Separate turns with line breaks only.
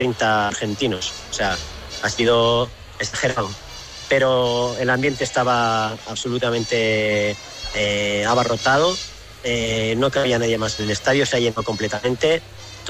30 argentinos. O sea, ha sido exagerado. Pero el ambiente estaba absolutamente abarrotado. No cabía nadie más en el estadio, se ha llenado completamente.